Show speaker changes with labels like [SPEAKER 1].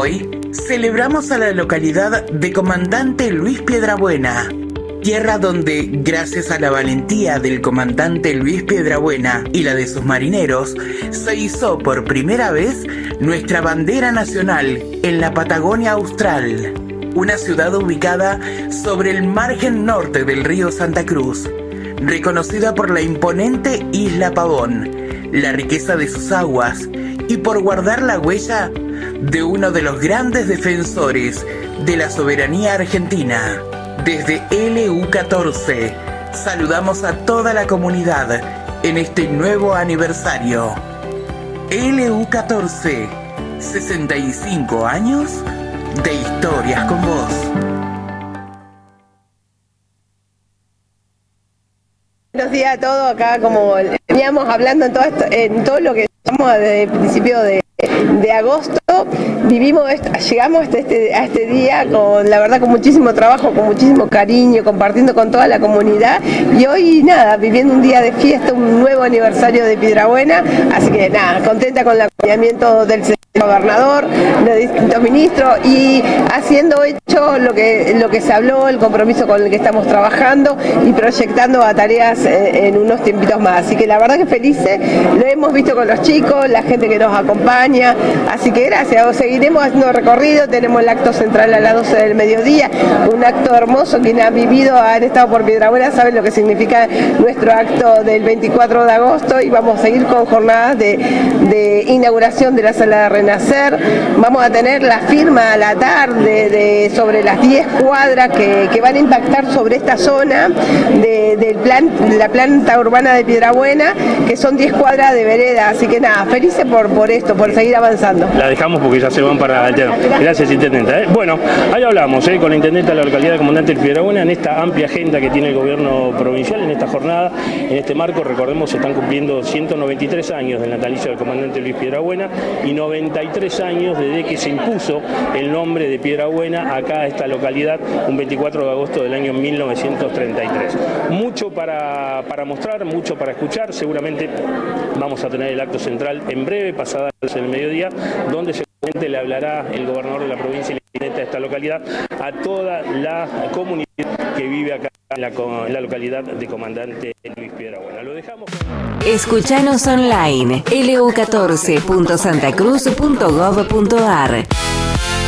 [SPEAKER 1] Hoy celebramos a la localidad de Comandante Luis Piedrabuena, tierra donde, gracias a la valentía del comandante Luis Piedrabuena y la de sus marineros, se izó por primera vez nuestra bandera nacional en la Patagonia Austral, una ciudad ubicada sobre el margen norte del río Santa Cruz, reconocida por la imponente Isla Pavón, la riqueza de sus aguas y por guardar la huella de uno de los grandes defensores de la soberanía argentina. Desde LU14 saludamos a toda la comunidad en este nuevo aniversario. LU14, 65 años de historias con vos.
[SPEAKER 2] Buenos días a todos, acá como veníamos hablando en todo lo que estamos desde el principio de agosto, llegamos a este día con, la verdad, con muchísimo trabajo, con muchísimo cariño, compartiendo con toda la comunidad, y hoy nada, viviendo un día de fiesta, un nuevo aniversario de Piedrabuena, así que nada, contenta con el acompañamiento del señor gobernador, de distintos ministros, y haciendo hecho lo que se habló, el compromiso con el que estamos trabajando y proyectando a tareas en unos tiempitos más. Así que la verdad que felices, lo hemos visto con los chicos, la gente que nos acompaña, así que gracias, seguiremos haciendo recorrido, tenemos el acto central a las 12 del mediodía, un acto hermoso. Quienes han estado por Piedrabuena saben lo que significa nuestro acto del 24 de agosto, y vamos a seguir con jornadas de inauguración de la sala de Renacer. Vamos a tener la firma a la tarde sobre las 10 cuadras que van a impactar sobre esta zona de la planta urbana de Piedrabuena, que son 10 cuadras de vereda, así que nada, felices por esto, por seguir avanzando.
[SPEAKER 3] La dejamos porque ya se van para el tema. Gracias, intendenta. Bueno, ahí hablamos con la intendenta de la localidad de Comandante Piedrabuena en esta amplia agenda que tiene el gobierno provincial en esta jornada. En este marco, recordemos, se están cumpliendo 193 años del natalicio del comandante Luis Piedrabuena y 93 años desde que se impuso el nombre de Piedrabuena acá a esta localidad un 24 de agosto del año 1933. Mucho para mostrar, mucho para escuchar. Seguramente vamos a tener el acto central en breve, pasada el mediodía, donde seguramente le hablará el gobernador de la provincia y la intendenta de esta localidad a toda la comunidad que vive acá en la localidad de Comandante Luis Piedrabuena. Lo dejamos.
[SPEAKER 4] Escuchanos online, lu14.santacruz.gov.ar.